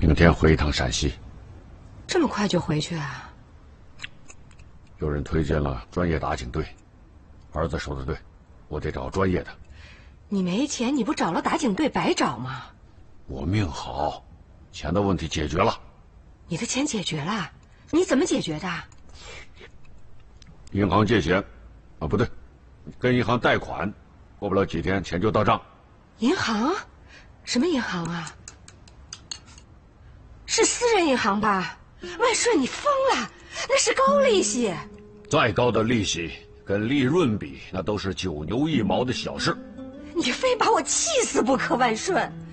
明天回一趟陕西。 这么快就回去啊？ 有人推荐了专业打井队，儿子说的对，我得找专业的。 你没钱，你不找了打井队白找吗？ 我命好，钱的问题解决了。 你的钱解决了？你怎么解决的？ 银行借钱，啊不对，跟银行贷款，过不了几天钱就到账。 银行？什么银行啊？是私人银行吧？万顺，你疯了！那是高利息。 再高的利息跟利润比，那都是九牛一毛的小事。 你非把我气死不可，万顺。